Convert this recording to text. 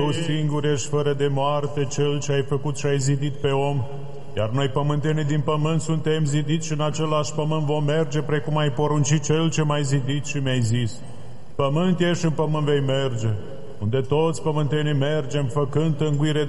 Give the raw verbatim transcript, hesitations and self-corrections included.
Tu singur ești fără de moarte, Cel ce ai făcut și ai zidit pe om, iar noi pământenii din pământ suntem zidiți și în același pământ vom merge, precum ai poruncit, Cel ce m-ai zidit și mi-ai zis. Pământ ești, în pământ vei merge, unde toți pământenii mergem, făcând tânguire